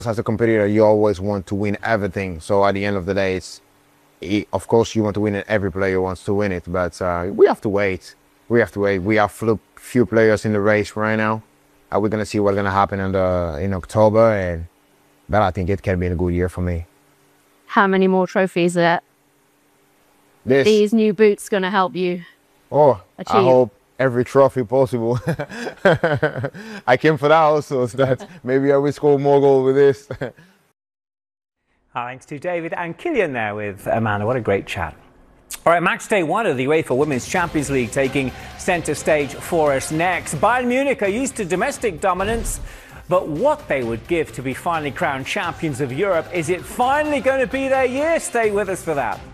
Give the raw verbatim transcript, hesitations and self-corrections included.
As a competitor, you always want to win everything. So at the end of the day, it's, it, of course, you want to win it. Every player wants to win it, but uh, we have to wait. We have to wait. We have few players in the race right now. Uh, we're gonna see what's gonna happen in the in October, and but I think it can be a good year for me. How many more trophies are this, these new boots gonna help you? Oh, achieve? I hope every trophy possible. I came for that also, so that maybe I will score more goals with this. Thanks to David and Killian there with Amanda. What a great chat. All right, match day one of the UEFA Women's Champions League taking centre stage for us next. Bayern Munich are used to domestic dominance, but what they would give to be finally crowned champions of Europe. Is it finally going to be their year? Stay with us for that.